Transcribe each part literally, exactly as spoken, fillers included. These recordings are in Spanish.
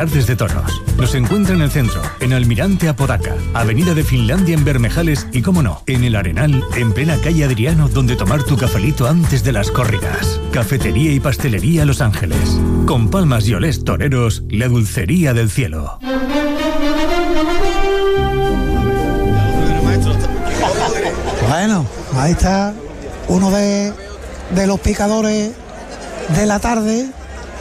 Artes de Toros. Nos encuentra en el centro, en Almirante Apodaca, Avenida de Finlandia en Bermejales y, como no, en el Arenal, en plena calle Adriano, donde tomar tu cafelito antes de las corridas. Cafetería y pastelería Los Ángeles. Con palmas y olés toreros, la dulcería del cielo. Bueno, ahí está uno de, de los picadores de la tarde.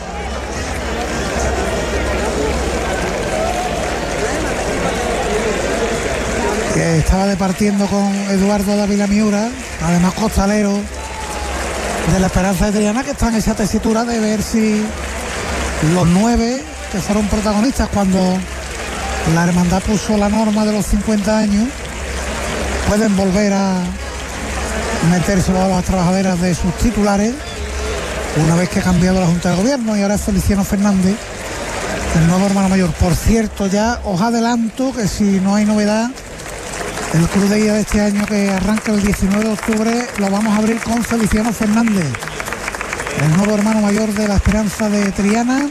Que estaba departiendo con Eduardo Dávila Miura, además costalero de la Esperanza de Triana, que está en esa tesitura de ver si los nueve que fueron protagonistas cuando la hermandad puso la norma de los cincuenta años pueden volver a meterse bajo las trabajaderas de sus titulares una vez que ha cambiado la Junta de Gobierno, y ahora es Feliciano Fernández, el nuevo hermano mayor. Por cierto, ya os adelanto que si no hay novedad, el Cruz de Guía de este año, que arranca el diecinueve de octubre, lo vamos a abrir con Feliciano Fernández, el nuevo hermano mayor de la Esperanza de Triana,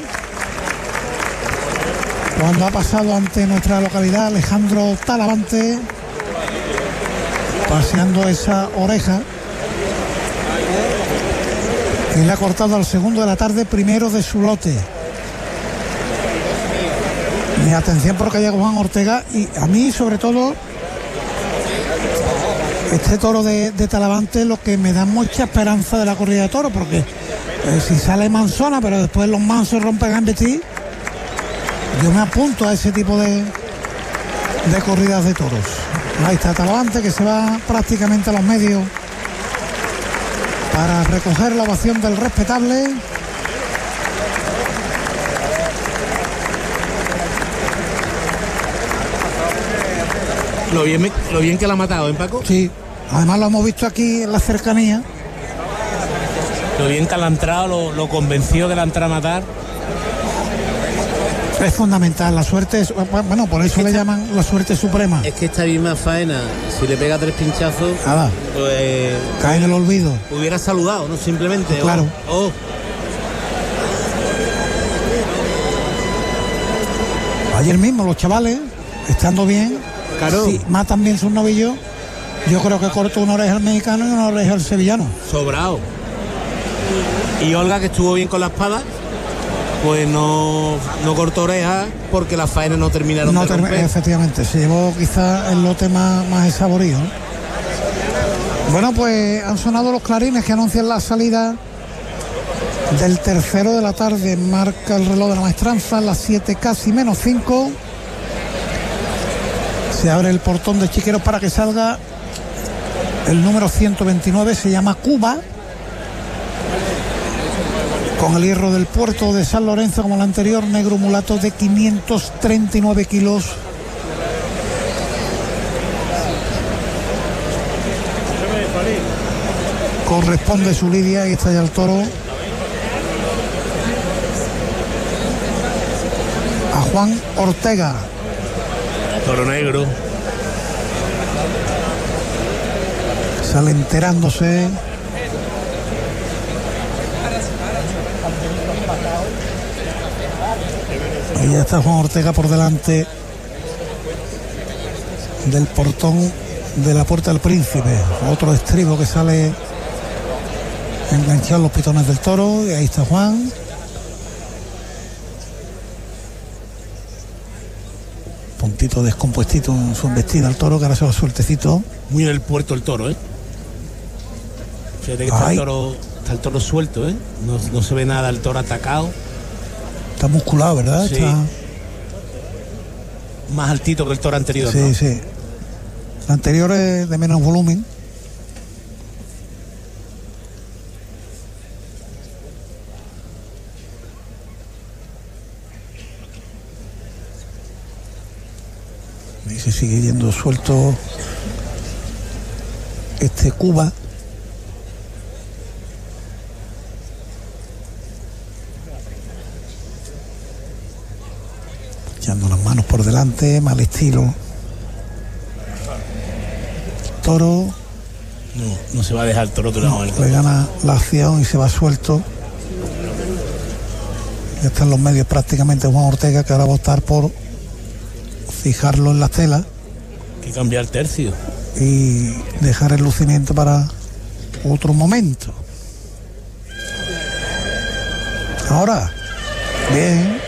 cuando ha pasado ante nuestra localidad Alejandro Talavante, paseando esa oreja, y le ha cortado al segundo de la tarde, primero de su lote. Mi atención porque llega Juan Ortega, y a mí sobre todo este toro de, de Talavante, lo que me da mucha esperanza de la corrida de toros, porque eh, si sale manzona, pero después los mansos rompen a embestir, yo me apunto a ese tipo de, de corridas de toros. Ahí está Talavante, que se va prácticamente a los medios para recoger la ovación del respetable. Lo bien, lo bien que la ha matado, ¿eh, Paco? Sí, además lo hemos visto aquí en la cercanía. Lo bien que la ha entrado, lo, lo convenció de la entrada a matar. Es fundamental, la suerte es, bueno, por eso le llaman la suerte suprema. Es que esta misma faena, si le pega tres pinchazos, nada, pues cae en el olvido. Hubiera saludado, ¿no? Simplemente. Claro. Oh, oh. Ayer mismo los chavales, estando bien, claro, si matan bien sus novillos, yo creo que corto una oreja al mexicano y una oreja al sevillano. Sobrado. Y Olga, que estuvo bien con la espada, pues no, no cortó orejas porque las faenas no terminaron no de term- romper. Efectivamente, se llevó quizá el lote más, más saborío. Bueno, pues han sonado los clarines que anuncian la salida del tercero de la tarde. Marca el reloj de la maestranza, las siete casi menos cinco. Se abre el portón de Chiqueros para que salga el número ciento veintinueve, se llama Cuba, con el hierro del puerto de San Lorenzo como el anterior, negro mulato de quinientos treinta y nueve kilos. Corresponde su lidia, y está ya el toro a Juan Ortega. Toro negro. Sale enterándose. Ahí ya está Juan Ortega por delante del portón de la Puerta del Príncipe. Otro estribo que sale enganchado en los pitones del toro, y ahí está Juan. Puntito descompuestito en su embestida al toro, que ahora se va sueltecito. Muy en el puerto el toro, ¿eh? Fíjate que está el toro, está el toro suelto, ¿eh? No, no se ve nada el toro atacado. Está musculado, ¿verdad? Sí. Está más altito que el toro anterior, sí, ¿no? Sí, sí. El anterior es de menos volumen. Y se sigue yendo suelto este Cuba. Echando las manos por delante, mal estilo. Toro. No, no se va a dejar el toro que no, le gana la acción y se va suelto. Ya están los medios prácticamente Juan Ortega, que ahora va a optar por fijarlo en la tela. Hay que cambiar tercio. Y dejar el lucimiento para otro momento. Ahora, bien.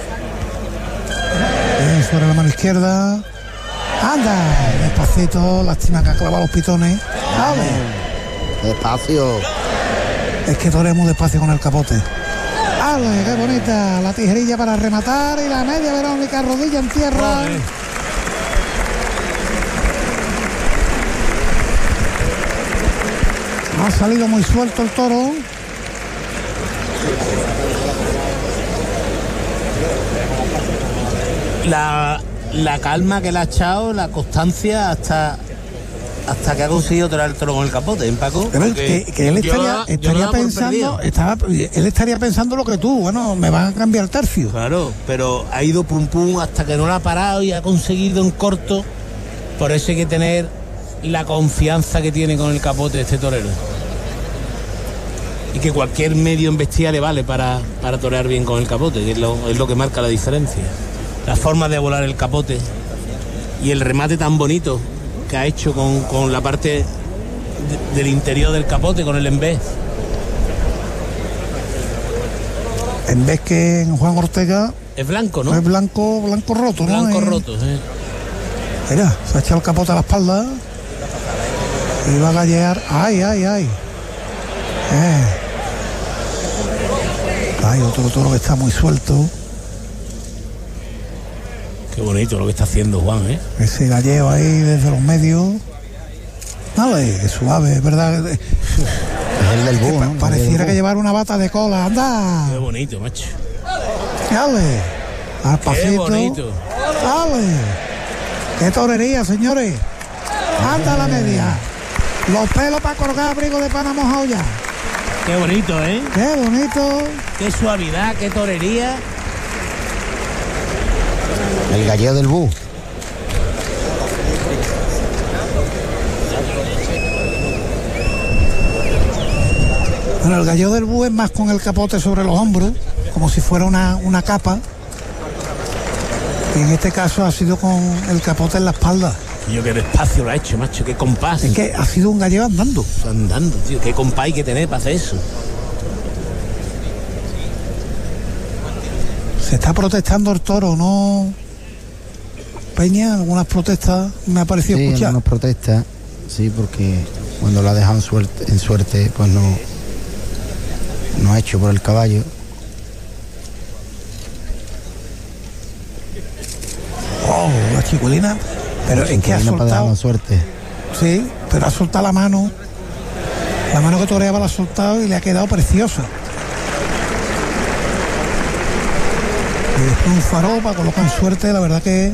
Bien, sobre la mano izquierda. Anda, despacito, lástima que ha clavado los pitones. Vale. Despacio. Es que toremos despacio con el capote. ¡Ale, qué bonita! La tijerilla para rematar y la media Verónica, rodilla en tierra. Vale. Ha salido muy suelto el toro. La, la calma que le ha echado, la constancia hasta hasta que ha conseguido torear el toro con el capote, ¿eh, Paco? Pero que, que él estaría, yo, estaría yo pensando, estaba, él estaría pensando lo que tú, bueno, me van a cambiar tercio. Claro, pero ha ido pum pum hasta que no lo ha parado y ha conseguido en corto. Por eso hay que tener la confianza que tiene con el capote este torero. Y que cualquier medio en vestida le vale para, para torear bien con el capote, que es lo, es lo que marca la diferencia. La forma de volar el capote y el remate tan bonito que ha hecho con, con la parte de, del interior del capote, con el embés. En vez que en Juan Ortega es blanco, ¿no? Es blanco, blanco roto, ¿no? Blanco eh, roto, sí. Mira, se ha echado el capote a la espalda y va a gallear. ¡Ay, ay, ay! Eh. Hay otro toro que está muy suelto. Qué bonito lo que está haciendo Juan, ¿eh? Ese galleo ahí desde los medios. Nada, es suave, es verdad. Es el del búho, ¿no? Pareciera que llevar una bata de cola. ¡Anda! Qué bonito, macho. Dale. Al pasito. Qué bonito. Dale. Qué torería, señores. Anda a la media. Los pelos para colgar abrigo de pana mojado ya. Qué bonito, ¿eh? Qué bonito. Qué suavidad, qué torería. El galleo del búho. Bueno, el galleo del búho es más con el capote sobre los hombros, como si fuera una, una capa. Y en este caso ha sido con el capote en la espalda. Yo qué despacio lo ha hecho, macho, qué compás. Es que ha sido un galleo andando. Andando, tío, qué compás hay que tener para hacer eso. Se está protestando el toro, ¿no? Peña, algunas protestas me ha parecido sí, escuchar. algunas protestas, sí, porque cuando la ha dejado en suerte, en suerte pues no, no ha hecho por el caballo. Oh, la chiculina. Pero la es que ha soltado. Suerte. Sí, pero ha soltado la mano. La mano que toreaba la ha soltado y le ha quedado preciosa. Y después un farol para colocar en suerte, la verdad que.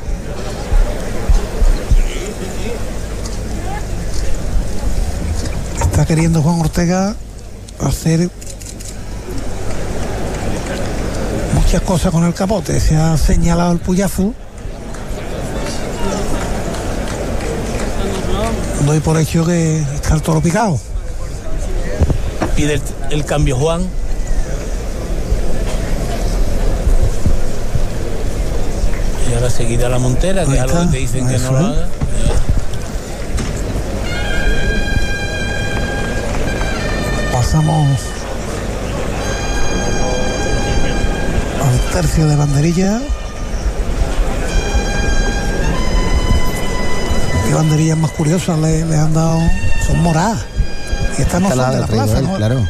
Está queriendo Juan Ortega hacer muchas cosas con el capote. Se ha señalado el puyazo. Doy por hecho que está el toro picado. Pide el, el cambio Juan. Y ahora seguida la montera, que es algo que te dicen que no lo haga. Pasamos al tercio de banderilla. Qué banderillas más curiosas le, le han dado. Son moradas. Y estas no son de la plaza, él, ¿no? Claro.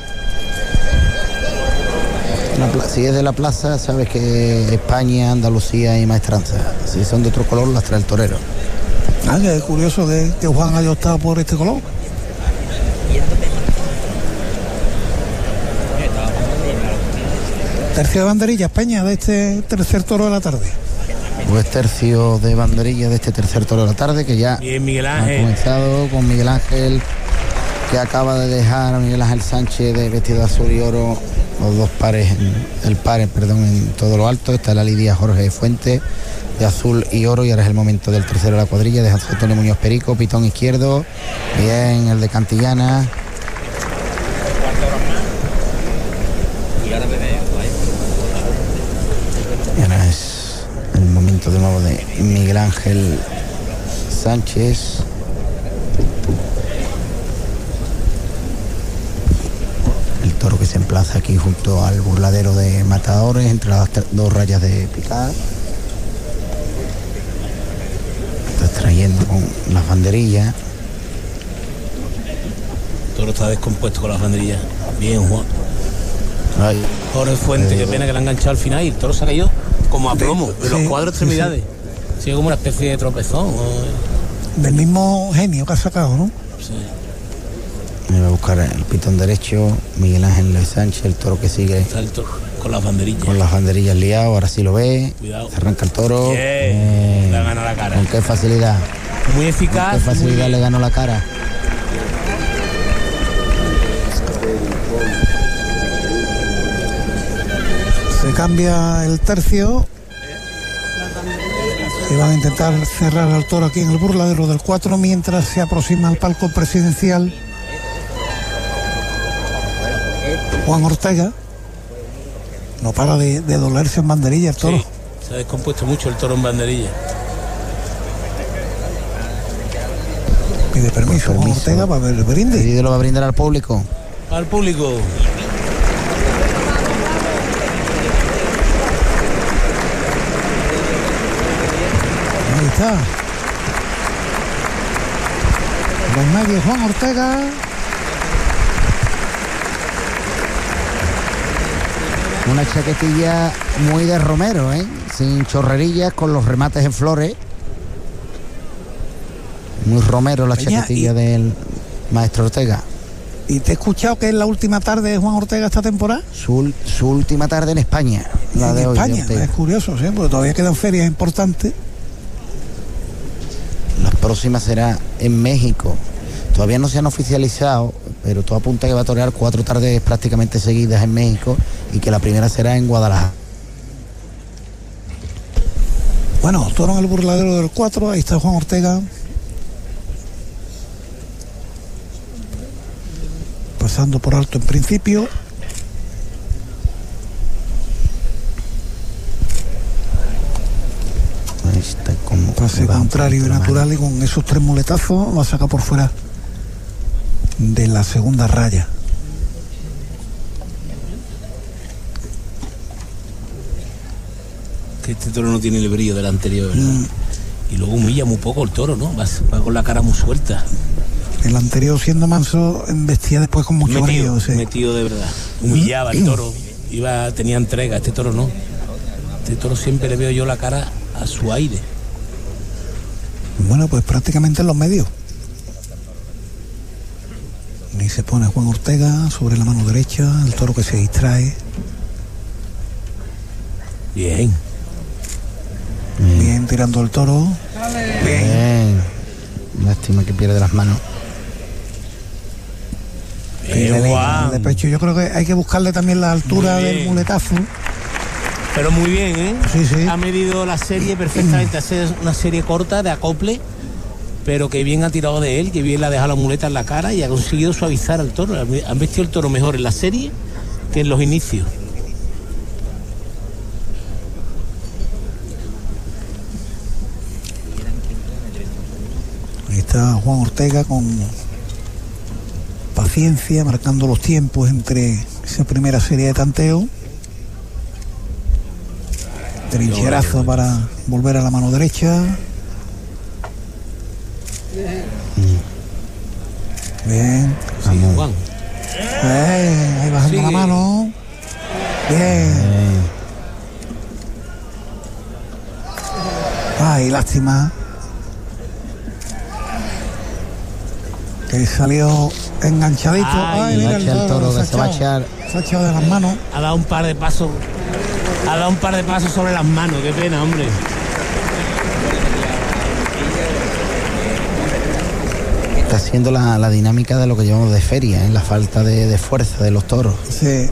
La, si es de la plaza, sabes que España, Andalucía y Maestranza. Si son de otro color, las trae el torero. Ah, que es curioso que, que Juan haya optado por este color. Tercio de banderillas, Peña, de este tercer toro de la tarde. Pues tercio de banderilla de este tercer toro de la tarde, que ya Bien, Miguel Ángel. ha comenzado con Miguel Ángel, que acaba de dejar a Miguel Ángel Sánchez de vestido azul y oro, los dos pares, en, el par, perdón, en todo lo alto. Está la lidia Jorge Fuente de azul y oro, y ahora es el momento del tercero de la cuadrilla, de Antonio Muñoz Perico, pitón izquierdo, bien el de Cantillana. lanzamiento de nuevo de Miguel Ángel Sánchez. El toro que se emplaza aquí junto al burladero de matadores, entre las dos rayas de picada. Está extrayendo con las banderillas. El toro está descompuesto con las banderillas. Bien, Juan. Ay, Jorge Fuente, eh, qué pena que le han enganchado al final y el toro se ha caído como a plomo, de, de los sí, cuatro extremidades. Sí, sí. Como una especie de tropezón. ¿No? Del mismo genio que ha sacado, ¿no? Sí. Me va a buscar el pitón derecho, Miguel Ángel Sánchez, el toro que sigue Está el toro con las banderillas. con las banderillas liadas, ahora sí lo ve. Cuidado. Se arranca el toro. Yeah. Eh, Le gana la cara. Con qué facilidad. Muy eficaz. Con qué facilidad muy... le ganó la cara. Se cambia el tercio y van a intentar cerrar al toro aquí en el burladero del cuatro mientras se aproxima al palco presidencial Juan Ortega. No para de, de dolerse en banderilla el toro. Sí, se ha descompuesto mucho el toro en banderilla. Pide permiso, Por Juan permiso. Ortega para ver el brindis. Pedido lo va a brindar al público. Al público. Ahí está. Los medios Juan Ortega. Una chaquetilla muy de Romero, ¿eh? Sin chorrerillas, con los remates en flores. Muy Romero la Peña, chaquetilla y- del maestro Ortega. ¿Y te he escuchado que es la última tarde de Juan Ortega esta temporada? Su, su última tarde en España, la en de hoy. de España. Ortega. Es curioso, ¿sí? Porque todavía quedan ferias importantes. La próxima será en México. Todavía no se han oficializado, pero todo apunta a que va a torear cuatro tardes prácticamente seguidas en México y que la primera será en Guadalajara. Bueno, toro en el burladero del cuatro, ahí está Juan Ortega. Pasando por alto en principio. Ahí está como Pase va un contrario y poquito la natural mano. y con esos tres muletazos lo saca por fuera de la segunda raya. Que este toro no tiene el brillo del anterior, ¿verdad? Mm. Y luego humilla muy poco el toro, ¿no? Va, va con la cara muy suelta. El anterior siendo manso embestía después con mucho Metido, brillo. Sí. metido de verdad. Humillaba el toro. Iba, tenía entrega. Este toro no. Este toro siempre le veo yo la cara a su aire. Bueno, pues prácticamente en los medios. Y se pone Juan Ortega sobre la mano derecha, el toro que se distrae. Bien. Bien tirando el toro. Bien. Bien. Lástima que pierde las manos. Y le Bien, liga Juan. de pecho. Yo creo que hay que buscarle también la altura Muy del bien. muletazo. Pero muy bien, ¿eh? Sí, sí. Ha medido la serie perfectamente. Hace una serie corta de acople, pero que bien ha tirado de él, que bien le ha dejado la muleta en la cara y ha conseguido suavizar al toro. Han vestido el toro mejor en la serie que en los inicios. Ahí está Juan Ortega con paciencia, marcando los tiempos entre esa primera serie de tanteo. Trincherazo para volver a la mano derecha. Bien. Sí, Juan. Bien, ahí bajando Sigue. la mano. Bien. Ay, lástima. Que salió enganchadito. Ay, Ay, mira el Echa el toro, toro se ha que se va a echado, echar. se ha echado de las manos. Ha dado un par de pasos. Ha dado un par de pasos sobre las manos. Qué pena, hombre. Está siendo la, la dinámica de lo que llamamos de feria, ¿eh? La falta de, de fuerza de los toros. Sí.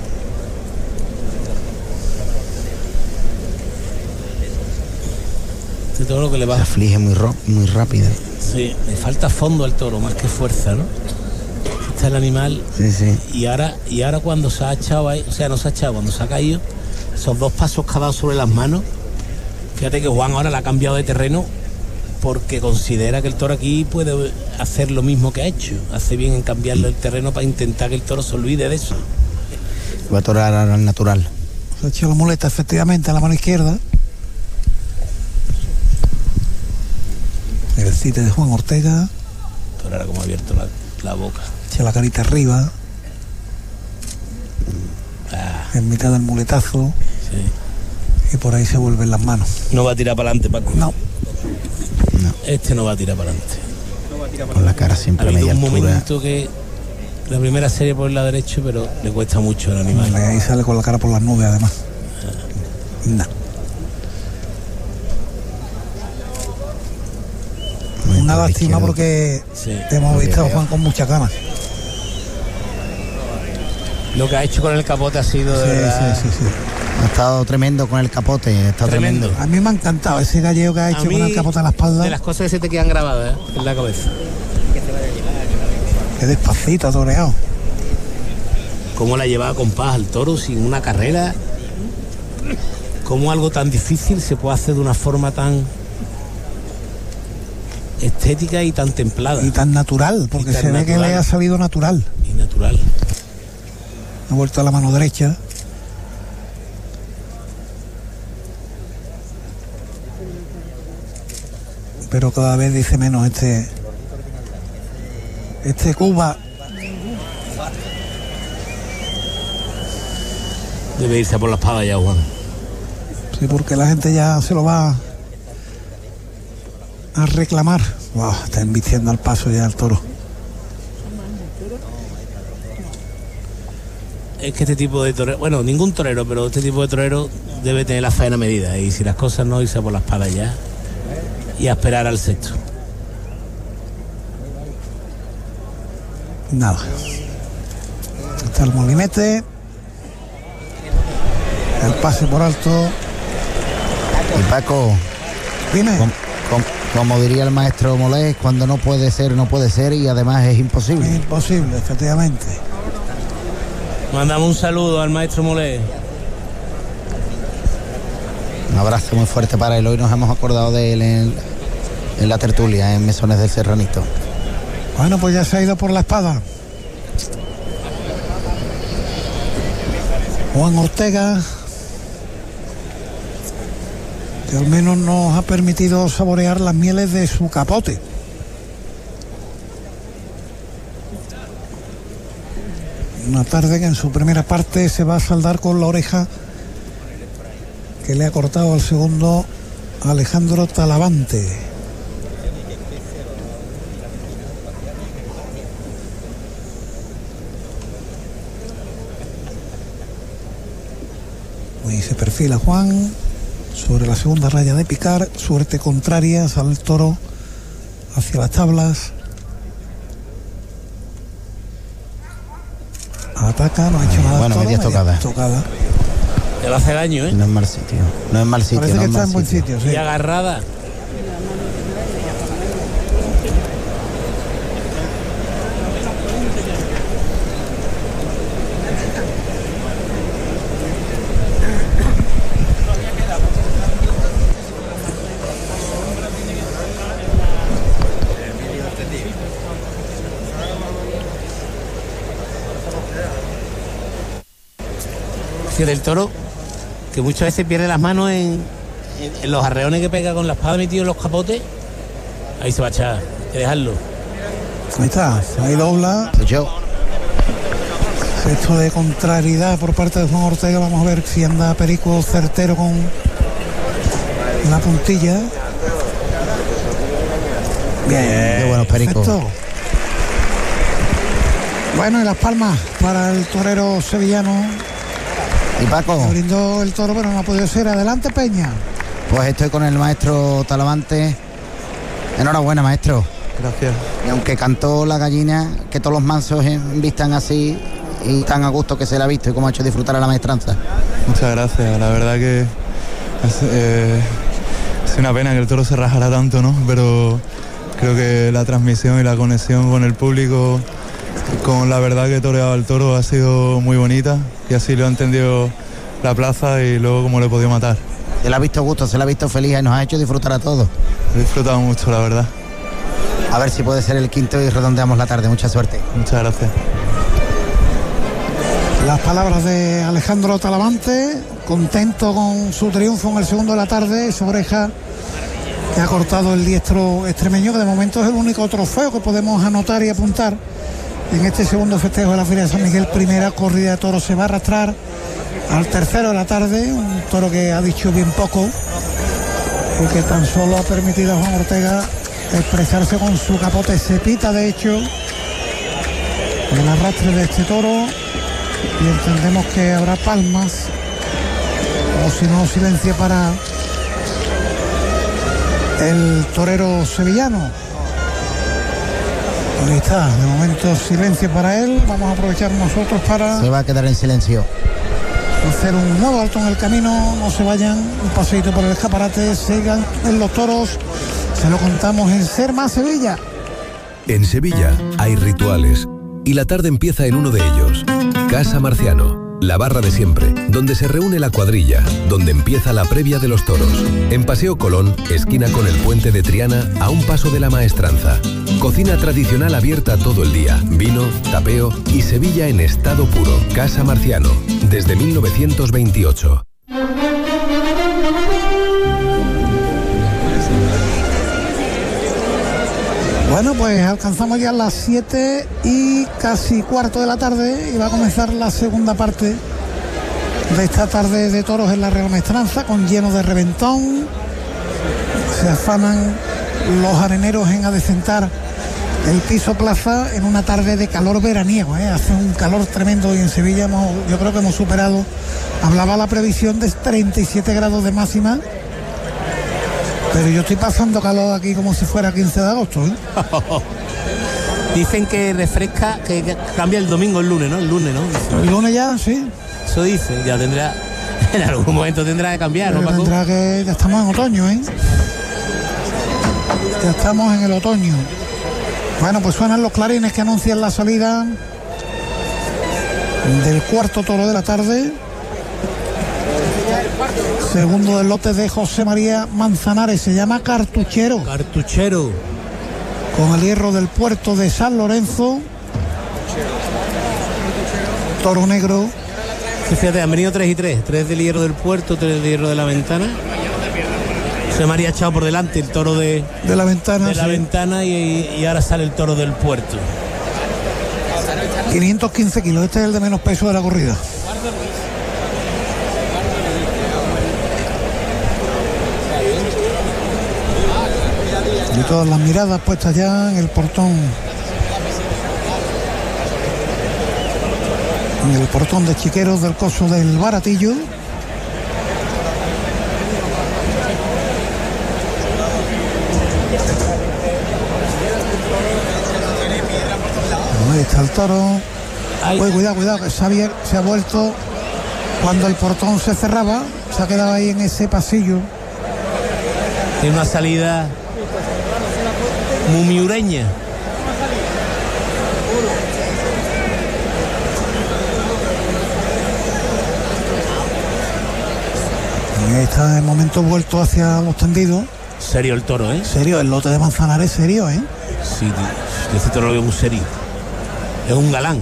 Este toro que le Se va. aflige muy, ro- muy rápido. Sí, le falta fondo al toro, más que fuerza, ¿no? Está el animal. Sí, sí. Y ahora, y ahora cuando se ha echado ahí, o sea, no se ha echado, cuando se ha caído, esos dos pasos que ha dado sobre las manos, Fíjate que Juan ahora la ha cambiado de terreno porque considera que el toro aquí puede hacer lo mismo que ha hecho. Hace bien en cambiarle el terreno para intentar que el toro se olvide de eso. Va a torear al natural. Se ha hecho la muleta efectivamente a la mano izquierda. El cite de Juan Ortega. Ahora como ha abierto la, la boca. Echa la carita arriba. Ah. En mitad del muletazo. Sí. Y por ahí se vuelven las manos. No va a tirar para adelante, Paco. No. No. Este no va a tirar para adelante. Con la cara siempre a media altura. Ha habido un altura. momento que la primera serie por el lado derecho, pero le cuesta mucho al animal. Ahí sale con la cara por las nubes, además. Ah. No. Una lástima porque sí. te hemos visto a Juan con muchas ganas. Lo que ha hecho con el capote ha sido de sí, verdad... sí, sí, sí. Ha estado tremendo con el capote, ha estado tremendo. Tremendo. A mí me ha encantado ese galleo que ha hecho A mí, con el capote en la espalda. de las cosas que se te quedan grabadas, ¿eh? En la cabeza. Qué despacito ha toreado. Cómo la llevaba con paz al toro sin una carrera. Cómo algo tan difícil se puede hacer de una forma tan estética y tan templada. Y tan natural, porque tan se ve natural. que le ha salido natural. Y natural. Ha vuelto a la mano derecha. Pero cada vez dice menos este este Cuba. Debe irse a por la espada ya, Juan. Sí, porque la gente ya se lo va a reclamar. Wow, está embistiendo al paso ya el toro. Es que este tipo de torero, bueno, ningún torero, pero este tipo de torero debe tener la faena medida. Y si las cosas no, irse a por la espada ya y a esperar al sexto. Nada. Está el molinete. El pase por alto. Y Paco, Dime. com, com, como diría el maestro Molés, cuando no puede ser, no puede ser y además es imposible. Es imposible, efectivamente. Mandamos un saludo al maestro Molé. Un abrazo muy fuerte para él. Hoy nos hemos acordado de él en, en la tertulia, en Mesones del Serranito. Bueno, pues ya se ha ido por la espada. Juan Ortega, que al menos nos ha permitido saborear las mieles de su capote. Una tarde que en su primera parte se va a saldar con la oreja que le ha cortado al segundo Alejandro Talavante. Y se perfila Juan sobre la segunda raya de picar, suerte contraria, sale el toro hacia las tablas. Ataca, no ha hecho nada. Bueno, toro, media estocada. estocada. Te va a hacer daño, ¿eh? No es mal sitio. No es mal sitio. Parece no que es está mal en buen sitio. sitio, sí. Y agarrada. Del toro que muchas veces pierde las manos en, en, en los arreones que pega con la espada metido en los capotes. Ahí se va a echar, hay que dejarlo. Ahí está, ahí dobla. Pues yo. Esto de contrariedad por parte de Juan Ortega. Vamos a ver si anda Perico certero con la puntilla. Bien, Qué buenos pericos. perfecto. Bueno, y las palmas para el torero sevillano. Y Paco, Brindó el toro, pero no ha podido ser. Adelante, Peña. pues estoy con el maestro Talavante. Enhorabuena, maestro. Gracias. Y aunque cantó la gallina, que todos los mansos eh, vistan así y tan a gusto que se la ha visto y como ha hecho disfrutar a la maestranza. Muchas gracias. La verdad que es, eh, es una pena que el toro se rajara tanto, ¿no? Pero creo que la transmisión y la conexión con el público, con la verdad que toreaba el toro, ha sido muy bonita y así lo ha entendido la plaza y luego cómo le he podido matar. Se le ha visto gusto, se le ha visto feliz y nos ha hecho disfrutar a todos. He disfrutado mucho, la verdad. A ver si puede ser el quinto y redondeamos la tarde. Mucha suerte. Muchas gracias. Las palabras de Alejandro Talavante, contento con su triunfo en el segundo de la tarde, esa oreja que ha cortado el diestro extremeño, que de momento es el único trofeo que podemos anotar y apuntar en este segundo festejo de la Feria de San Miguel. Primera corrida de toros, se va a arrastrar al tercero de la tarde, un toro que ha dicho bien poco y que tan solo ha permitido a Juan Ortega expresarse con su capote. Se pita de hecho el arrastre de este toro y entendemos que habrá palmas, o si no silencio para el torero sevillano. Ahí está, de momento silencio para él. Vamos a aprovechar nosotros para... Se va a quedar en silencio. Hacer un nuevo alto en el camino, no se vayan, un paseito por el escaparate, sigan en los toros, se lo contamos en Ser Más Sevilla. En Sevilla hay rituales y la tarde empieza en uno de ellos. Casa Marciano, la barra de siempre, donde se reúne la cuadrilla, donde empieza la previa de los toros. En Paseo Colón, esquina con el puente de Triana, a un paso de la Maestranza. Cocina tradicional abierta todo el día, vino, tapeo y Sevilla en estado puro. Casa Marciano, desde mil novecientos veintiocho. Bueno, pues alcanzamos ya las siete y casi cuarto de la tarde y va a comenzar la segunda parte de esta tarde de toros en la Real Maestranza, con lleno de reventón. Se afanan los areneros en adecentar el piso plaza en una tarde de calor veraniego, ¿eh? Hace un calor tremendo y en Sevilla hemos, yo creo que hemos superado, hablaba la previsión de treinta y siete grados de máxima, pero yo estoy pasando calor aquí como si fuera quince de agosto, ¿eh? Dicen que refresca, que, que cambia el domingo, el lunes, ¿no? El lunes, ¿no? El lunes ya, sí. Eso dice, ya tendrá, en algún momento tendrá que cambiar, ¿no, Paco? Tendrá que, ya estamos en otoño, ¿eh? Ya estamos en el otoño. Bueno, pues suenan los clarines que anuncian la salida del cuarto toro de la tarde. Segundo del lote de José María Manzanares, se llama Cartuchero. Cartuchero. Con el hierro del puerto de San Lorenzo. Toro negro. Fíjate, han venido tres y tres. Tres del hierro del puerto, tres del hierro de la ventana. José María ha echado por delante el toro de, de la ventana, de la sí. ventana y, y ahora sale el toro del puerto. quinientos quince kilos, este es el de menos peso de la corrida. Y todas las miradas puestas ya en el portón. En el portón de Chiqueros del Coso del Baratillo. Ahí está el toro. Uy, cuidado, cuidado, que Xavier se ha vuelto cuando el portón se cerraba, se ha quedado ahí en ese pasillo. Tiene una salida muy miureña. Ahí está el momento vuelto hacia los tendidos. Serio el toro, ¿eh? Serio, el lote de Manzanares serio, ¿eh? Sí, este toro lo veo muy serio. Es un galán.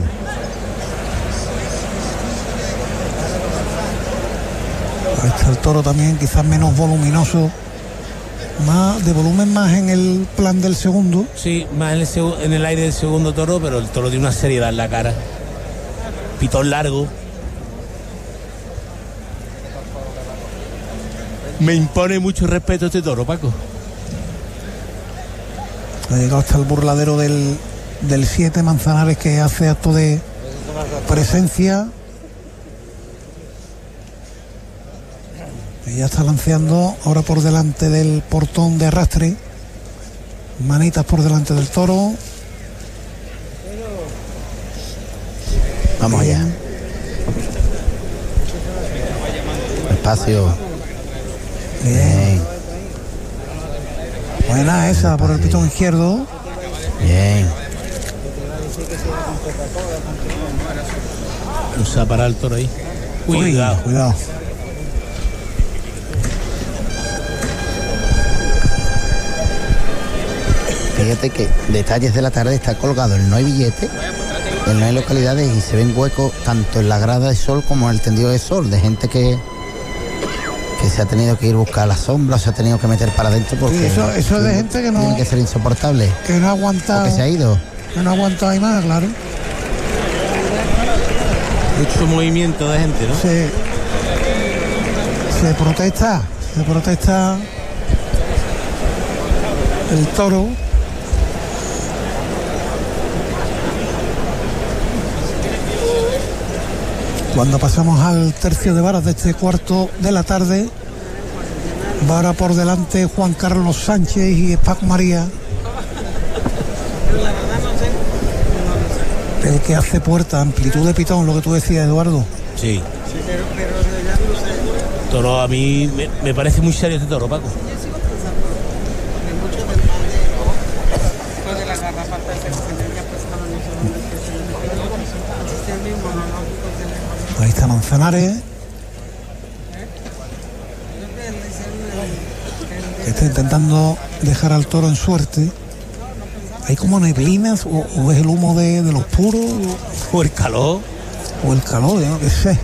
Ahí está el toro también, quizás menos voluminoso, más de volumen más en el plan del segundo. Sí, más en el, seg- en el aire del segundo toro, pero el toro tiene una seriedad en la cara. Pitón largo. Me impone mucho respeto este toro, Paco. Ha llegado hasta el burladero del del siete Manzanares, que hace acto de presencia. Y ya está lanceando ahora por delante del portón de arrastre. Manitas por delante del toro. Vamos allá. Espacio. Bien. Buena esa por el pitón izquierdo. Bien. Usa para el toro ahí. Uy, Cuidado. cuidado. Fíjate que detalles de la tarde está colgado el no hay billete, el no hay localidades y se ven huecos tanto en la grada de sol como en el tendido de sol, de gente que que se ha tenido que ir a buscar la sombra, o se ha tenido que meter para adentro porque sí, eso, eso es de gente que no tiene que ser insoportable, que no ha aguantado, que se ha ido, que no ha aguantado ahí más, claro. Mucho movimiento de gente, ¿no? Se, se protesta, se protesta el toro. Cuando pasamos al tercio de varas de este cuarto de la tarde, vara por delante Juan Carlos Sánchez y Paco María. El que hace puerta, amplitud de pitón, lo que tú decías, Eduardo. Sí. Toro, a mí me, me parece muy serio este toro, Paco. Ahí está Manzanares, que está intentando dejar al toro en suerte. Hay como neblinas, o, o es el humo de, de los puros, O el calor. o el calor, yo no qué sé.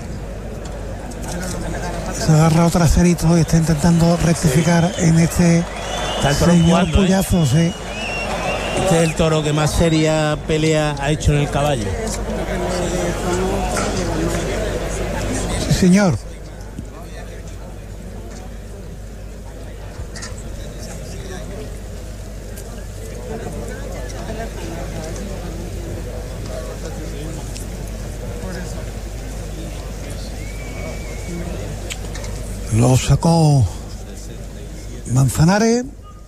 Se agarra otra cerito y está intentando rectificar en este Está el toro señor jugando, ¿eh? Puyazo, sí. Este es el toro que más seria pelea ha hecho en el caballo. Sí, señor. Lo sacó Manzanares.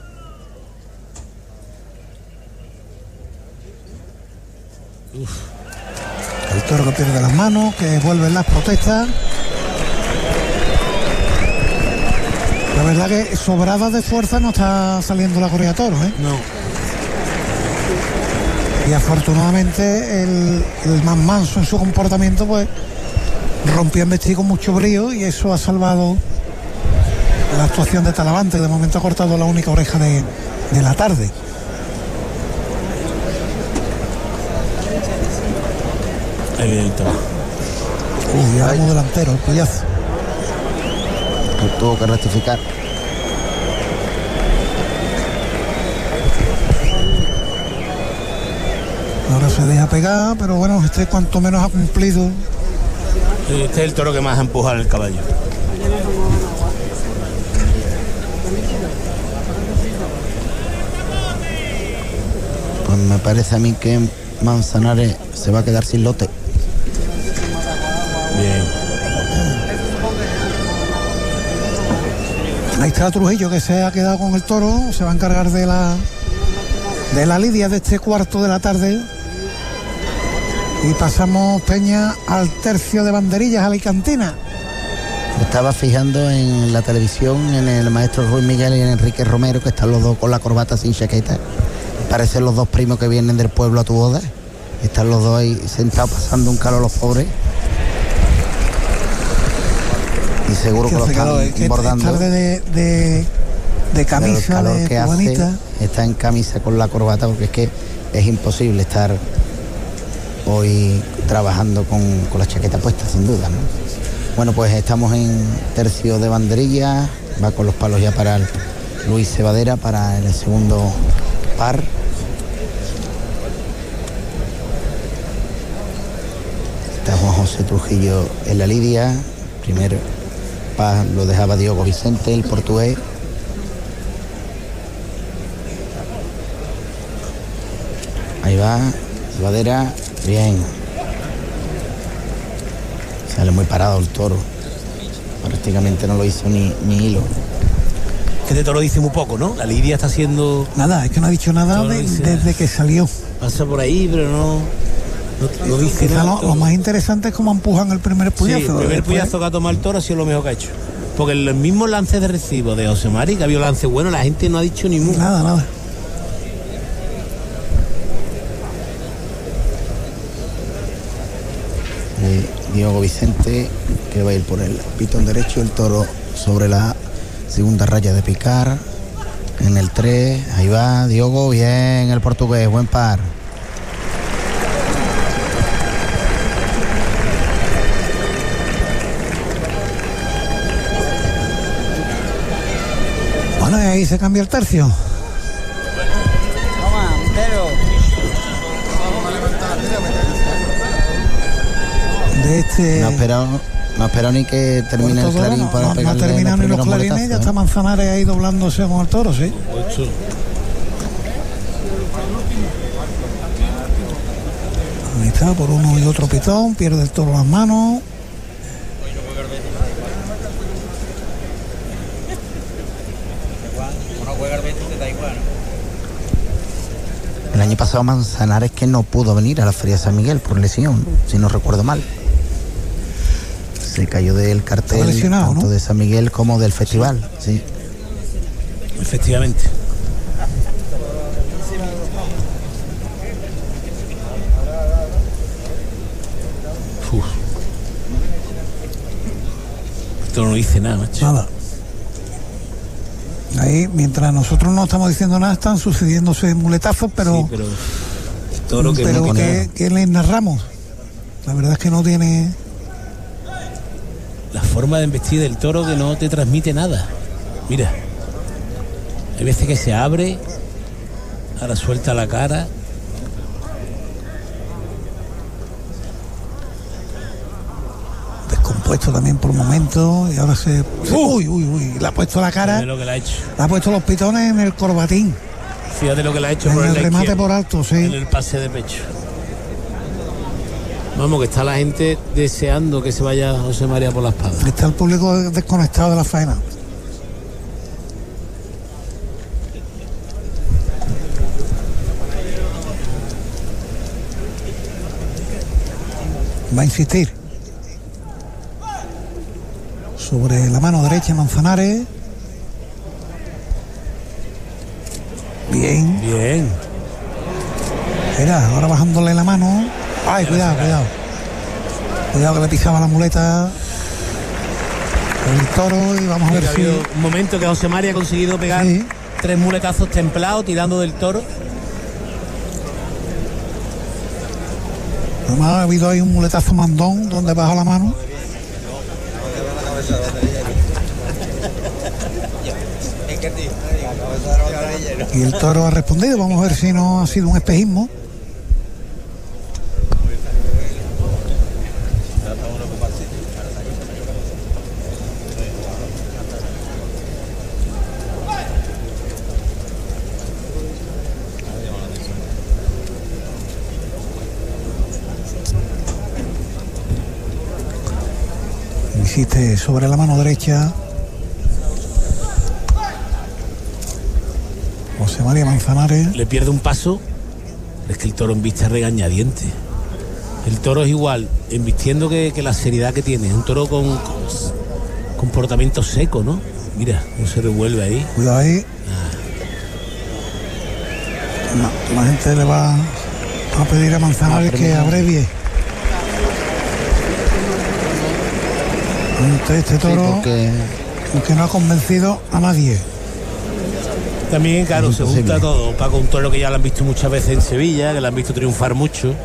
Uf. El toro que pierde las manos, que vuelven las protestas. La verdad que sobrada de fuerza no está saliendo la corrida de toros, ¿eh? No. Y afortunadamente el, el más manso en su comportamiento, pues rompió en vestir con mucho brío y eso ha salvado la actuación de Talavante, que de momento ha cortado la única oreja de, de la tarde. Ahí viene el toro. Uy, ahora como delantero, el Puyazo. tuvo que rectificar. Ahora se deja pegar, pero bueno, este cuanto menos ha cumplido. Este es el toro que más empuja el caballo. Pues me parece a mí que Manzanares se va a quedar sin lote. Bien. Ahí está Trujillo, que se ha quedado con el toro, se va a encargar de la de la lidia de este cuarto de la tarde. Y pasamos, Peña, al tercio de banderillas alicantina. Me estaba fijando en la televisión, en el maestro Ruiz Miguel y en Enrique Romero, que están los dos con la corbata sin chaqueta. Parecen los dos primos que vienen del pueblo a tu boda. Están los dos ahí sentados pasando un calor los pobres. Y seguro que, que lo están calor, es que bordando. Tarde de, de, de camisa, Pero el calor de que cubanita. hace, está en camisa con la corbata, porque es que es imposible estar hoy trabajando con, con la chaqueta puesta, sin duda, ¿no? Bueno, pues estamos en tercio de banderilla, va con los palos ya para el Luis Cebadera para el segundo par. Está Juan José Trujillo en la lidia, primero par lo dejaba Diogo Vicente, el portugués. Ahí va, Cebadera, bien. Sale muy parado el toro. Prácticamente no lo hizo ni, ni hilo. Que este toro dice muy poco, ¿no? La lidia está haciendo... Nada, es que no ha dicho nada No, no de- dice desde nada. que salió. Pasa por ahí, pero no... No, no dice Quizá nada. lo, lo más interesante es cómo empujan el primer puyazo. Sí, el primer Después- puyazo que ha tomado el toro ha sido lo mejor que ha hecho. Porque en los mismos lances de recibo de José Mari, que había lance bueno, la gente no ha dicho ni mu. Nada, nada. Eh, Diogo Vicente, que va a ir por el pitón derecho, el toro sobre la segunda raya de picar. En el tres, ahí va Diogo, bien el portugués, buen par. Bueno, y ahí se cambia el tercio. De este... No ha esperado, no ha esperado ni que termine el clarín no, para no, pegarle no ha terminado ni los clarines, muletazos, ya ¿eh? está Manzanares ahí doblándose con el toro, sí. Ahí está, por uno y otro pitón, pierde el toro las manos. El año pasado Manzanares que no pudo venir a la Feria de San Miguel por lesión, si no recuerdo mal. Se cayó del cartel tanto ¿no? de San Miguel como del festival, sí. Efectivamente. Uf. Esto no dice nada, macho. Nada. Ahí, mientras nosotros no estamos diciendo nada, están sucediéndose muletazos, pero, sí, pero, toro que, pero no que, que les narramos. La verdad es que no tiene... La forma de embestir del toro que no te transmite nada. Mira, hay veces que se abre, ahora suelta la cara. Descompuesto también por momentos y ahora se... Uh, uy, uy, uy, le ha puesto la cara. Fíjate lo que le ha hecho. Le ha puesto los pitones en el corbatín. Fíjate lo que le ha hecho en por el el remate por alto, sí. En el pase de pecho. Vamos, que está la gente deseando que se vaya José María por la espada. Está el público desconectado de la faena. Va a insistir sobre la mano derecha Manzanares. Bien. Bien. Mira, ahora bajándole la mano. Ay, cuidado, cuidado. Cuidado que le pisaba la muleta el toro y vamos a ver ha si... habido un momento que José María ha conseguido pegar sí. tres muletazos templados tirando del toro. Además ha habido ahí un muletazo mandón donde baja la mano. Y el toro ha respondido. Vamos a ver si no ha sido un espejismo. Insiste sobre la mano derecha José María Manzanares. Le pierde un paso. Es que el toro embiste a regañadiente. El toro es igual embistiendo que, que la seriedad que tiene. Es un toro con, con comportamiento seco, ¿no? Mira cómo se revuelve ahí. Cuidado ahí. Ah. La, la gente le va a pedir a Manzanares ah, que abrevie. Este toro sí, porque... que no ha convencido a nadie. También, claro, se junta todo. Paco, un toro que ya lo han visto muchas veces en Sevilla, que lo han visto triunfar mucho.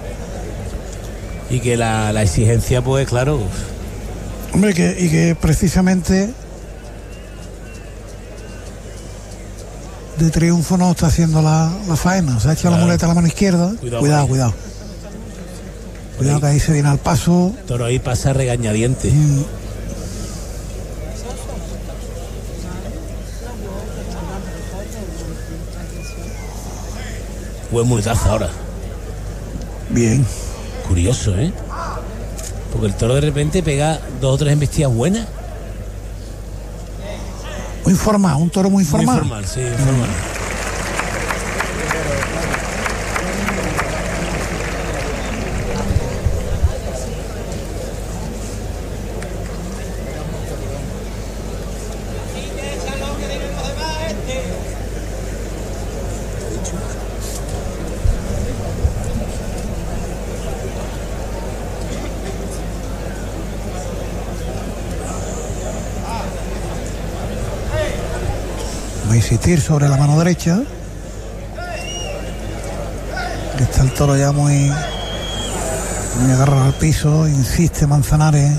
Y que la, la exigencia, pues, claro. Hombre, que, y que precisamente de triunfo no está haciendo la, la faena. Se ha hecho claro. La muleta a la mano izquierda. Cuidado, cuidado. Cuidado, cuidado que ahí se viene al paso. Toro ahí pasa regañadiente. Mm. Buen muletazo ahora. Bien. Curioso, ¿eh? Porque el toro de repente pega dos o tres embestidas buenas. Muy formal, un toro muy formal. Muy formal, sí, formal. Va a insistir sobre la mano derecha. Está el toro ya muy, muy agarrado al piso. Insiste Manzanares,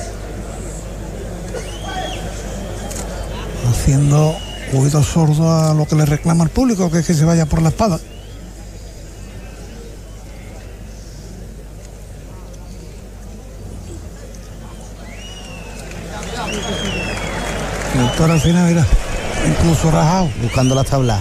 haciendo oídos sordos a lo que le reclama el público, que es que se vaya por la espada. El toro al final, mira, incluso rajado, buscando las tablas.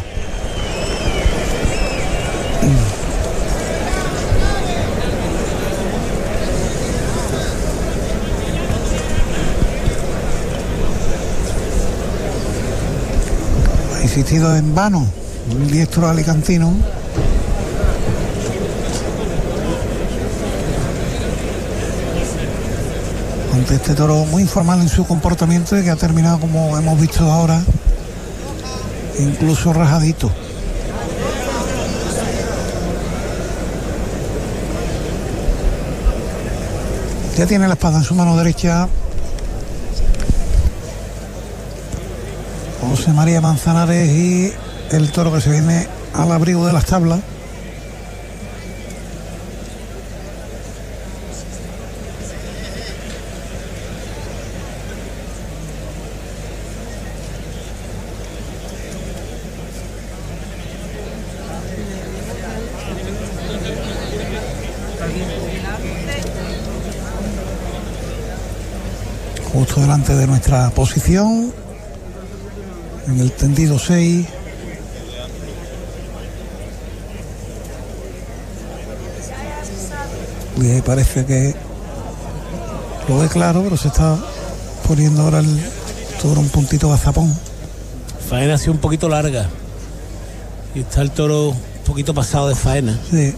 Ha insistido en vano el diestro alicantino. Ante este toro muy informal en su comportamiento y que ha terminado, como hemos visto ahora, incluso rajadito. Ya tiene la espada en su mano derecha José María Manzanares, y el toro que se viene al abrigo de las tablas. Justo delante de nuestra posición, en el tendido seis. Y ahí parece que lo ve claro, pero se está poniendo ahora el toro un puntito gazapón. Faena ha sido un poquito larga y está el toro un poquito pasado de faena. Sí.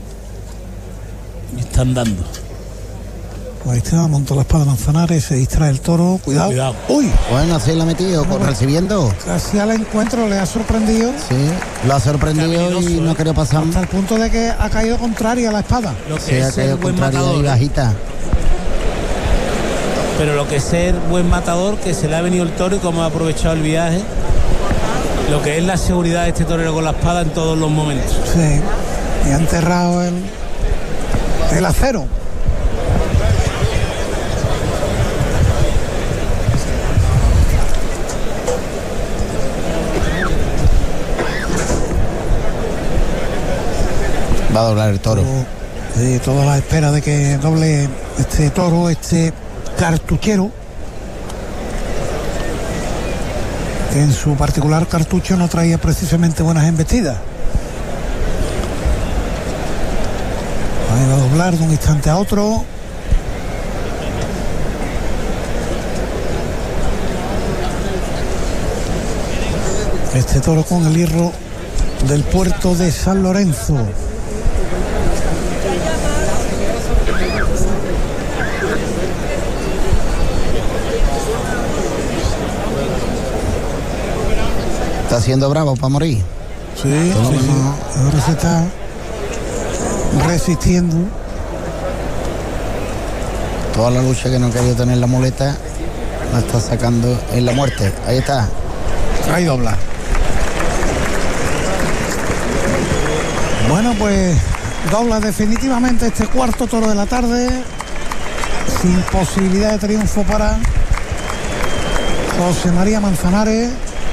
Y están dando. Pues ahí está, montó la espada Manzanares, se distrae el toro, cuidado. Cuidado. Uy. Bueno, así la ha metido, bueno, recibiendo. Casi al encuentro le ha sorprendido. Sí, lo ha sorprendido y no quería pasar. Hasta el punto de que ha caído contraria a la espada. Lo que Sí, es ha ser caído buen contraria matador, y bajita. pero lo que es ser buen matador, que se le ha venido el toro y cómo ha aprovechado el viaje. Lo que es la seguridad de este torero con la espada en todos los momentos. Sí, y ha enterrado el, el acero. Va a doblar el toro. Sí, toda la espera de que doble este toro, este cartuchero, que en su particular cartucho no traía precisamente buenas embestidas. Ahí va a doblar de un instante a otro. Este toro con el hierro del puerto de San Lorenzo. Está siendo bravo para morir. Sí, sí, sí. Ahora se está resistiendo. Toda la lucha que no ha querido tener la muleta la está sacando en la muerte. Ahí está. Ahí dobla. Bueno, pues dobla definitivamente este cuarto toro de la tarde, sin posibilidad de triunfo para José María Manzanares,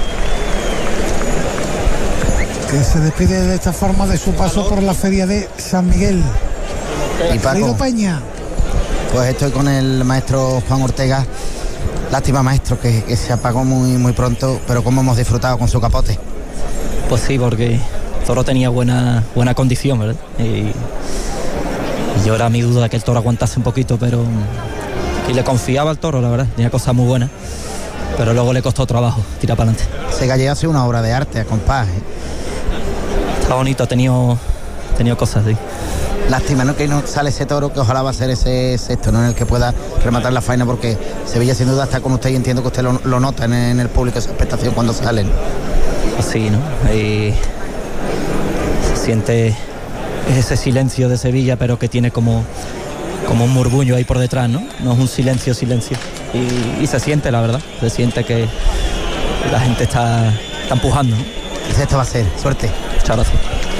que se despide de esta forma de su paso por la feria de San Miguel. Y Paco, Peña. pues estoy con el maestro Juan Ortega. Lástima, maestro, que, que se apagó muy muy pronto, pero cómo hemos disfrutado con su capote. Pues sí, porque el toro tenía buena buena condición, ¿verdad? Y, y yo era mi duda de que el toro aguantase un poquito, pero y le confiaba al toro, la verdad, tenía cosas muy buenas, pero luego le costó trabajo tirar para adelante. Ese gallego hace una obra de arte a compás, ¿eh? Está bonito, ha tenido, ha tenido cosas, sí. Lástima, ¿no?, que no sale ese toro, que ojalá va a ser ese sexto, ¿no?, en el que pueda rematar la faena, porque Sevilla sin duda está con usted y entiendo que usted lo, lo nota en, en el público, esa expectación cuando salen. Así, ¿no? Y se siente ese silencio de Sevilla, pero que tiene como, como un murmullo ahí por detrás, ¿no? No es un silencio, silencio. Y, y se siente, la verdad, se siente que la gente está, está empujando, ¿no? El sexto va a ser, suerte. Muchas gracias.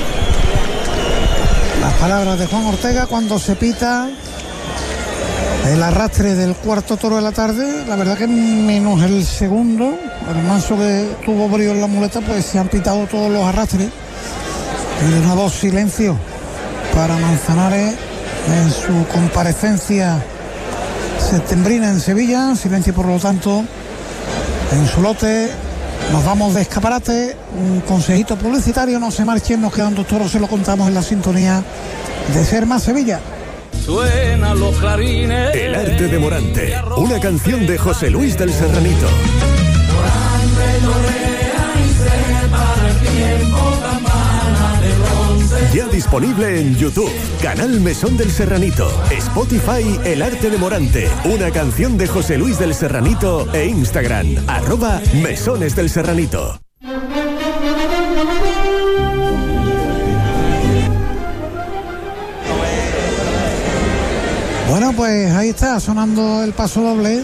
Las palabras de Juan Ortega cuando se pita el arrastre del cuarto toro de la tarde. La verdad que menos el segundo, el manso que tuvo brío en la muleta, pues se han pitado todos los arrastres. Y de nuevo silencio para Manzanares en su comparecencia septembrina en Sevilla. Silencio, por lo tanto, en su lote. Nos vamos de escaparate. Un consejito publicitario, no se marchen, nos quedan dos toros, se lo contamos en la sintonía de Ser Más Sevilla. Suena los clarines. El arte de Morante, una canción de José Luis del Serranito. Ya disponible en YouTube, Canal Mesón del Serranito, Spotify, El Arte de Morante, una canción de José Luis del Serranito e Instagram, arroba Mesones del Serranito. Bueno, pues ahí está sonando el paso doble.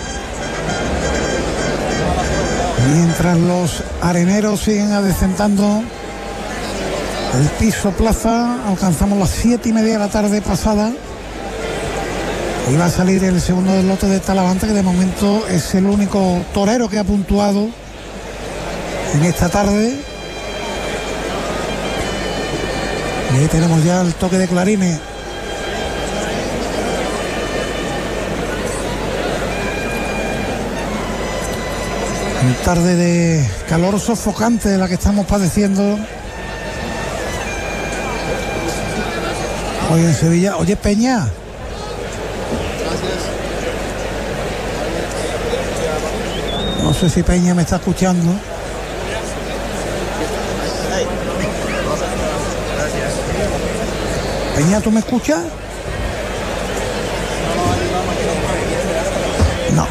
Mientras los areneros siguen adecentando el piso plaza, alcanzamos las siete y media de la tarde pasada. Y va a salir el segundo del lote de Talavante, que de momento es el único torero que ha puntuado en esta tarde. Y ahí tenemos ya el toque de clarines. En tarde de calor sofocante de la que estamos padeciendo hoy en Sevilla. Oye, Peña. No sé si Peña me está escuchando. Peña, ¿tú me escuchas? No.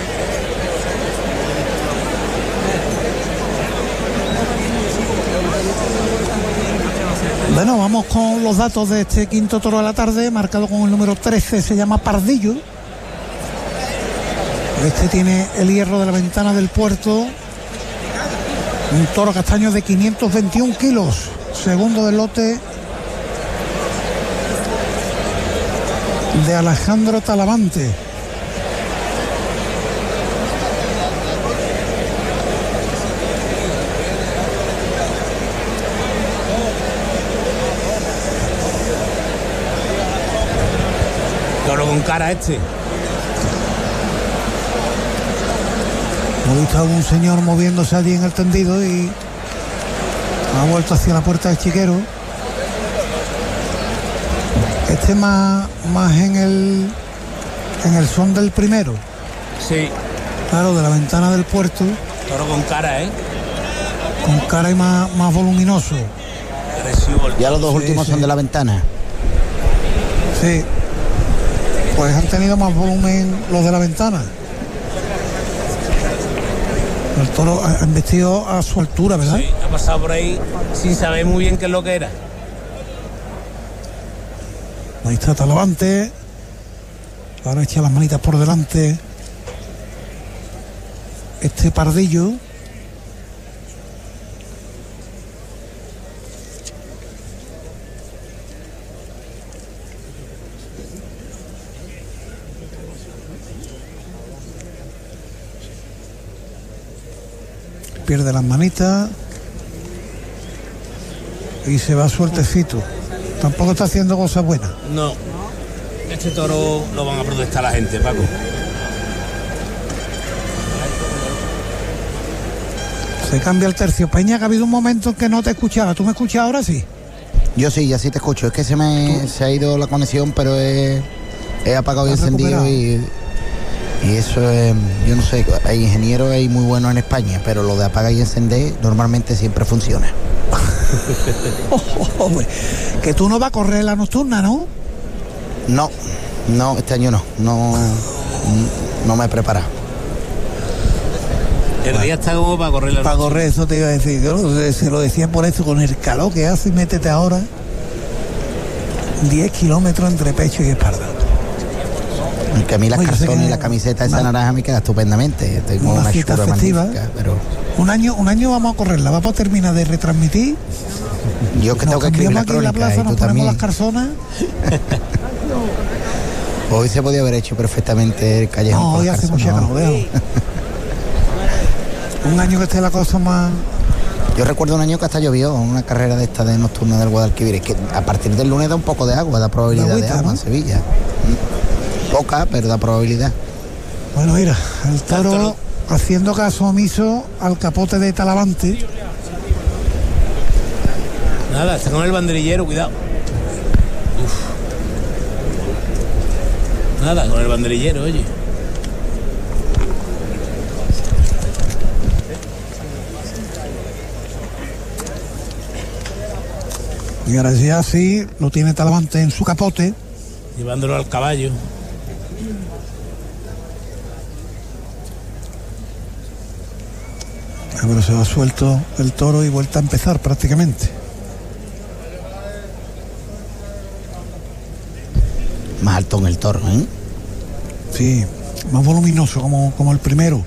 Bueno, vamos con los datos de este quinto toro de la tarde, marcado con el número trece, se llama Pardillo. Este tiene el hierro de la Ventana del Puerto, un toro castaño de quinientos veintiún kilos, segundo del lote de Alejandro Talavante. Toro con cara este. He visto a un señor moviéndose allí en el tendido y ha vuelto hacia la puerta del chiquero. Este más, más en el en el son del primero. Sí. Claro, de la Ventana del Puerto. Toro con cara, ¿eh? Con cara y más, más voluminoso. Ya los dos Sí, últimos sí. son de la Ventana. Sí. Pues han tenido más volumen los de la Ventana. El toro ha vestido a su altura, ¿verdad? Sí, ha pasado por ahí sin saber muy bien qué es lo que era. Ahí está Talavante. Ahora echa las manitas por delante este Pardillo. Pierde las manitas y se va sueltecito. Tampoco está haciendo cosas buenas. No. Este toro lo van a protestar la gente, Paco. Se cambia el tercio. Peña, que ha habido un momento en que no te escuchaba. ¿Tú me escuchas ahora? Sí. Yo sí, ya sí te escucho. Es que se me se ha ido la conexión, pero he, he apagado y ¿Has encendido y, y eso es, yo no sé, hay ingenieros hay muy buenos en España, pero lo de apagar y encender normalmente siempre funciona. Oh, oh, oh, que tú no vas a correr la nocturna, ¿no? No, no, este año no, no, no me he preparado. El día está como para correr la Para noche. correr, eso te iba a decir. Yo no- se lo decía por eso, con el calor que hace, y métete ahora diez kilómetros entre pecho y espalda. Que a mí las Oye, calzones que y la camiseta esa una, naranja me queda estupendamente. Tengo una una fiesta churra festiva. magnífica, pero Un año, un año vamos a correrla, vamos a terminar de retransmitir. yo que Nos tengo que escribir la cambiamos aquí en la crónica plaza, y nos tú ponemos también. las calzonas. Hoy se podía haber hecho perfectamente el callejón. No, con hoy las hacemos calzonas. checa, déjalo. Un año que esté la cosa más. Yo recuerdo un año que hasta llovió una carrera de esta de nocturna del Guadalquivir. Es que a partir del lunes da un poco de agua, da probabilidad agüita, de agua, ¿no? en Sevilla. Mm. Poca, pero da probabilidad. Bueno, mira, el toro haciendo caso omiso al capote de Talavante. Nada, está con el banderillero, cuidado. Uf. Nada, con el banderillero, oye. Y ahora ya sí lo tiene Talavante en su capote. Llevándolo al caballo. Ah, pero se va suelto el toro y vuelta a empezar prácticamente. Más alto en el toro, ¿eh? Sí, más voluminoso como, como el primero.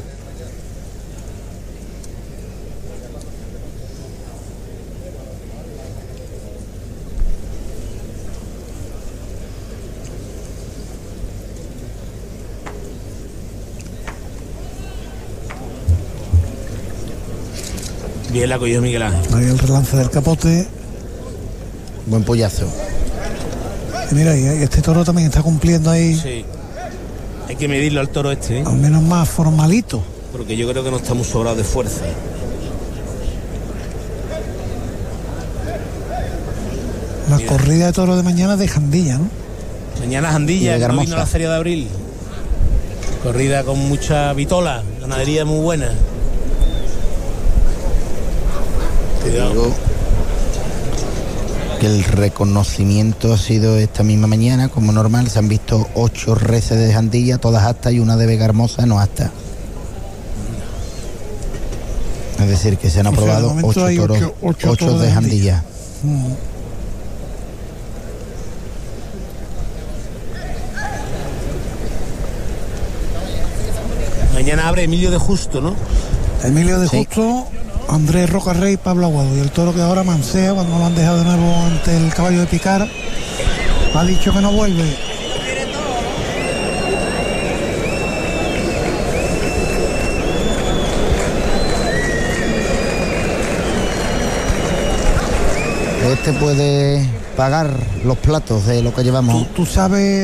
Bien la cogió Miguel Ángel. Ahí el relance del capote. Buen pollazo. Y mira, y este toro también está cumpliendo ahí, Sí. Hay que medirlo al toro este, ¿eh? al menos más formalito. Porque yo creo que no está muy sobrado de fuerza. La Mira. corrida de toro de mañana de Jandilla, ¿no? Mañana Y Jandilla, de que no Hermosa. vino a la Feria de Abril. Corrida con mucha vitola, ganadería muy buena. Te Cuidado. digo que el reconocimiento ha sido esta misma mañana, como normal. Se han visto ocho reses de Jandilla, todas aptas, y una de Vega Hermosa no apta. Es decir, que se han O sea, de aprobado momento ocho hay toros, ocho- ocho ocho toros de de Jandilla. Mm. Mañana abre Emilio de Justo, ¿no? Emilio de Sí. Justo, Andrés Rocarrey y Pablo Aguado. Y el toro que ahora mansea cuando lo han dejado de nuevo ante el caballo de Picar. Ha dicho que no vuelve. Este puede pagar los platos de lo que llevamos. Tú, tú sabes.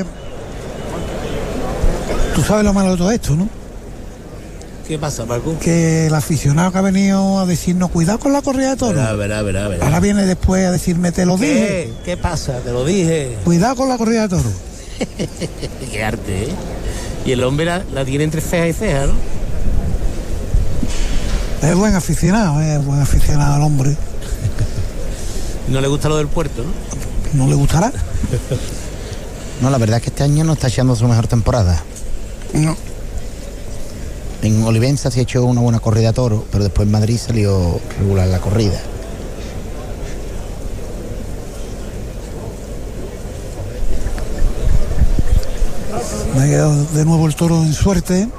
Tú sabes lo malo de todo esto, ¿no? ¿Qué pasa, Paco? Que el aficionado que ha venido a decirnos cuidado con la corrida de toros. Verá, verá, verá, verá. Ahora viene después a decirme te lo dije. ¿Qué? ¿Qué pasa? Te lo dije. Cuidado con la corrida de toros. Qué arte, ¿eh? Y el hombre la, la tiene entre ceja y ceja, ¿no? Es buen aficionado, es buen aficionado al hombre. No le gusta lo del puerto, ¿no? ¿No le gustará? No, la verdad es que este año no está echando su mejor temporada. No. En Olivenza se ha hecho una buena corrida a toro, pero después en Madrid salió regular la corrida. Me ha quedado de nuevo el toro en suerte.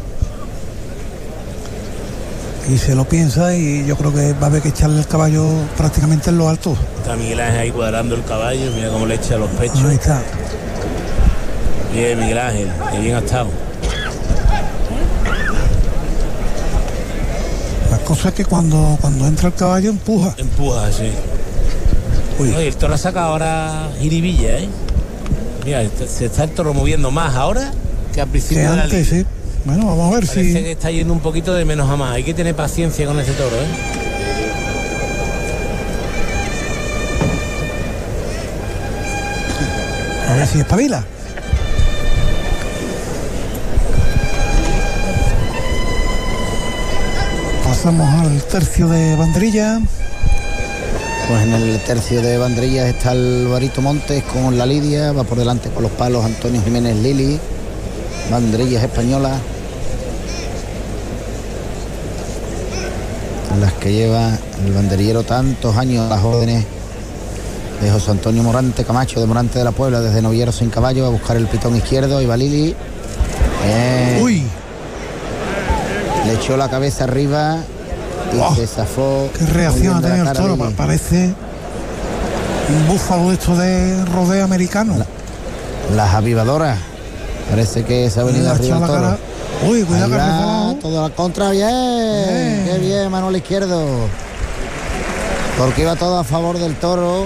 Y se lo piensa y yo creo que va a haber que echarle el caballo prácticamente en lo alto. Está Miguel Ángel ahí cuadrando el caballo, mira cómo le echa a los pechos. Ahí está. Bien, Miguel Ángel, que bien ha estado. La cosa es que cuando, cuando entra el caballo empuja. Empuja, sí. Uy. Oye, el toro la saca ahora jiribilla, ¿eh? Mira, está- se está el toro moviendo más ahora que al principio Que de la antes, lidia. sí. Bueno, vamos a ver Parece si. que está yendo un poquito de menos a más. Hay que tener paciencia con ese toro, ¿eh? A ver si espabila. Pasamos al tercio de banderilla. Pues en el tercio de banderillas está Alvarito Montes con la lidia, va por delante con los palos Antonio Jiménez Lili, banderillas españolas, en las que lleva el banderillero tantos años a las órdenes de José Antonio Morante Camacho, de Morante de la Puebla, desde Novilleros sin caballo, a buscar el pitón izquierdo. Y va Lili, Bien. Uy. Le echó la cabeza arriba y Oh, se zafó. Qué reacción ha muy bien de la tenido el cara toro. Lili. Parece un búfalo esto de rodeo americano. Las avivadoras. Parece que se ha venido Le ha arriba echado el la toro. cara. Uy, cuidado Ahí que ha va, resbalado. todo al contra, bien. Bien. Qué bien, Manuel Izquierdo. Porque iba todo a favor del toro.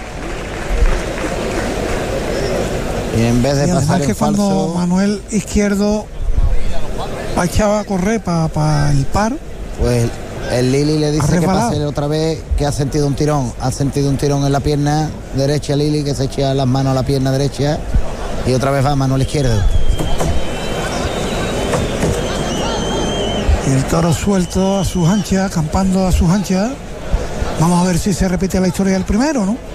Y en vez de Y además pasar que en cuando falso, Manuel Izquierdo ha echado a correr para el par, pues el Lili le Ha dice que resbalado. pase otra vez, que ha sentido un tirón. Ha sentido un tirón en la pierna derecha Lili, que se echa las manos a la pierna derecha. Y otra vez va Manuel Izquierdo. y el toro suelto a sus anchas, acampando a sus anchas. Vamos a ver si se repite la historia del primero, ¿no?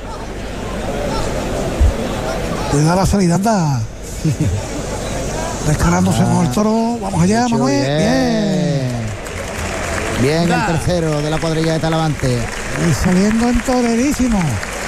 Cuidado la salida, anda. Descarándose con el toro. Vamos allá, Mucho Manuel. bien. Bien. Bien el tercero de la cuadrilla de Talavante. Y saliendo en torerísimo.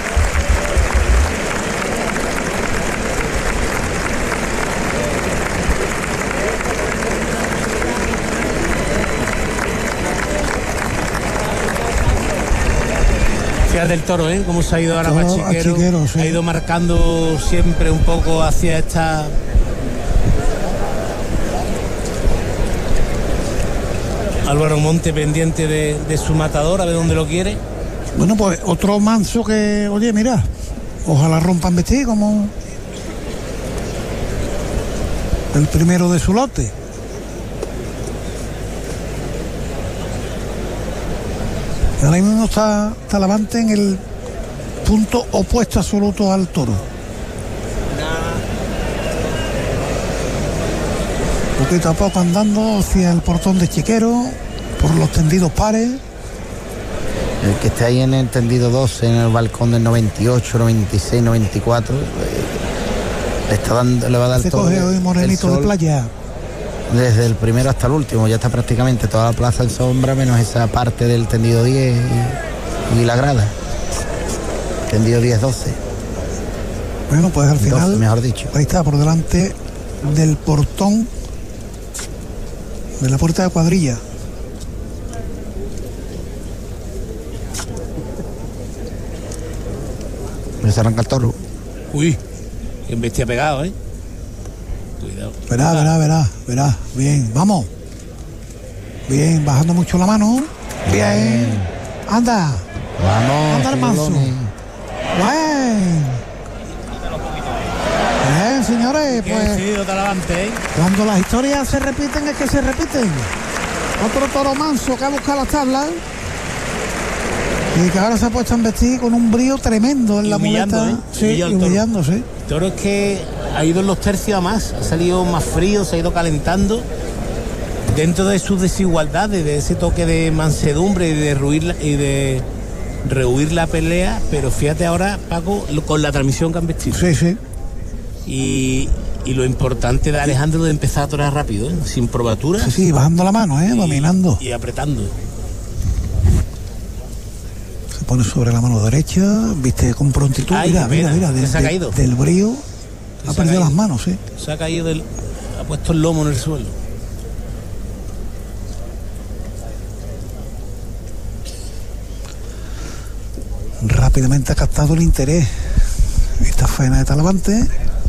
Fíjate el toro, ¿eh? Cómo se ha ido ahora Toro para a Chiquero. Chiquero, sí. Ha ido marcando siempre un poco hacia esta... Álvaro Monte pendiente de, de su matador, a ver dónde lo quiere. Bueno, pues otro manso que, oye, mira, ojalá rompan vestir como el primero de su lote. Ahora mismo está Talavante en el punto opuesto absoluto al toro. Poquito a poco andando hacia el portón de Chiquero, por los tendidos pares. El que está ahí en el tendido doce, en el balcón del noventa y ocho, noventa y seis, noventa y cuatro, eh, le, está dando, le va a dar Se todo coge hoy el morenito de sol playa. desde el primero hasta el último. Ya está prácticamente toda la plaza en sombra, menos esa parte del tendido diez y, y la grada. Tendido diez doce. Bueno, pues al final, doce, mejor dicho. ahí está, por delante del portón de la puerta de cuadrilla. Se arranca el toro. Uy, qué bestia pegado, ¿eh? Cuidado. Verá, verá, verá, verá. Bien, vamos. Bien, bajando mucho la mano. Bien. Anda. Vamos. Anda el manso. Figuerones. Bien. Bien, señores, Qué pues decidido Talavante, ¿eh? cuando las historias se repiten es que se repiten. Otro toro manso que ha buscado las tablas y que ahora se ha puesto en vestir con un brío tremendo en Y la humillando, muleta. ¿eh? Sí, Humilla al toro. humillándose. El toro es que ha ido en los tercios a más, ha salido más frío, se ha ido calentando dentro de sus desigualdades, de ese toque de mansedumbre y de rehuir la, y de rehuir la pelea, pero fíjate ahora, Paco, lo- con la transmisión que han vestido. Sí, sí. Y, y lo importante de Alejandro de empezar a torear rápido, ¿eh? Sin probatura. Sí, sí, bajando la mano, ¿eh? y- Dominando. Y apretando. Se pone sobre la mano derecha, viste, con prontitud. Ay, mira, qué mira, pena, mira, que del, se ha del- caído. del brío Se ha ha perdido caído. las manos, sí. Se ha caído del... ha puesto el lomo en el suelo. Rápidamente ha captado el interés esta faena de Talavante.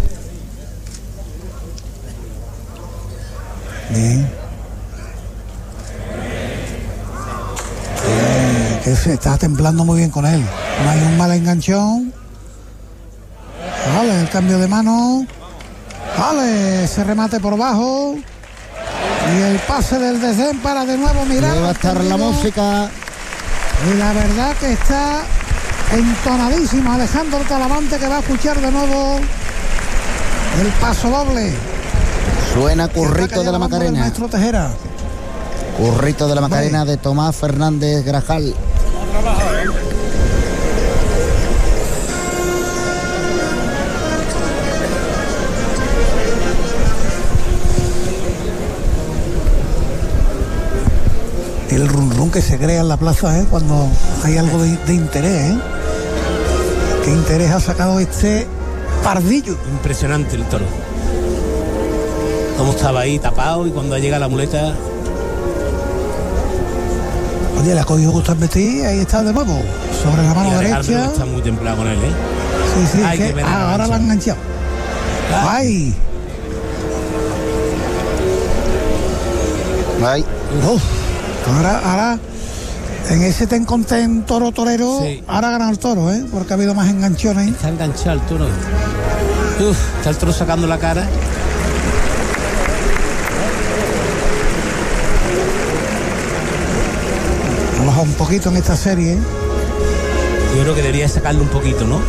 Bien. Bien, que se está templando muy bien con él. No hay un mal enganchón. Vale, el cambio de mano. Vale, ese remate por bajo. Y el pase del desdén para de nuevo mirar. Ahí va a estar la música. Y la verdad que está entonadísimo Alejandro Talavante, que va a escuchar de nuevo el paso doble. Suena Está Currito de la callando el Macarena. maestro Tejera. Currito de la Macarena Vale. de Tomás Fernández Grajal. El rum rum que se crea en la plaza, ¿eh? Cuando hay algo de, de interés, ¿eh? ¿Qué interés ha sacado este pardillo? Impresionante el toro. cómo estaba ahí tapado, y cuando llega la muleta... Oye, le ha cogido gusto al vestir, ahí está de nuevo, sobre la mano y derecha. Alejandro está muy templado con él, ¿eh? Sí, sí, Ay, que qué pena, ah, ahora macho. la han enganchado. Ah. ¡Ay! Ay. Uf. Ahora, ahora, en ese ten con ten toro torero, Sí. ahora ha ganado el toro, ¿eh? Porque ha habido más enganchones. Está enganchado el toro. Uf, está el toro sacando la cara. Ha bajado un poquito en esta serie. Yo creo que debería sacarle un poquito, ¿no?